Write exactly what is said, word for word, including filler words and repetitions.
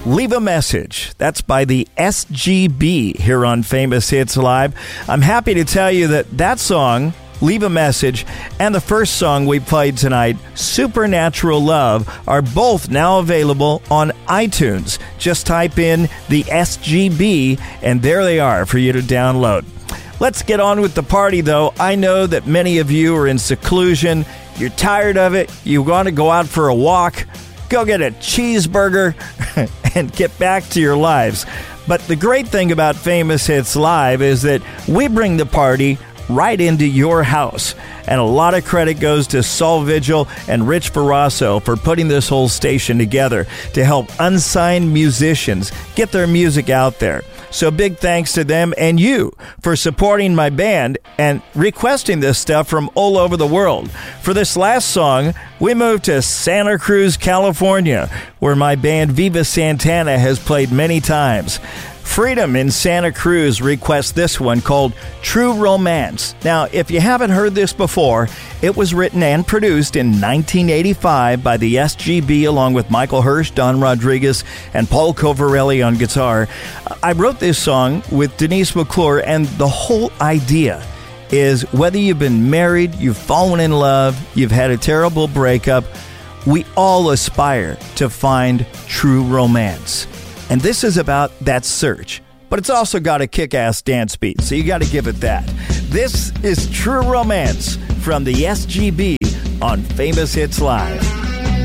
Leave a Message. That's by the S G B here on Famous Hits Live. I'm happy to tell you that that song, Leave a Message, and the first song we played tonight, Supernatural Love, are both now available on iTunes. Just type in the S G B, and there they are for you to download. Let's get on with the party, though. I know that many of you are in seclusion. You're tired of it. You want to go out for a walk. Go get a cheeseburger and get back to your lives. But the great thing about Famous Hits Live is that we bring the party right into your house. And a lot of credit goes to Saul Vigil and Rich Barrasso for putting this whole station together to help unsigned musicians get their music out there. So big thanks to them and you for supporting my band and requesting this stuff from all over the world. For this last song, we moved to Santa Cruz, California, where my band Viva Santana has played many times. Freedom in Santa Cruz requests this one called True Romance. Now, if you haven't heard this before, it was written and produced in nineteen eighty-five by the S G B along with Michael Hirsch, Don Rodriguez, and Paul Covarelli on guitar. I wrote this song with Denise McClure, and the whole idea is whether you've been married, you've fallen in love, you've had a terrible breakup, we all aspire to find true romance. And this is about that search. But it's also got a kick-ass dance beat, so you got to give it that. This is True Romance from the S G B on Famous Hits Live.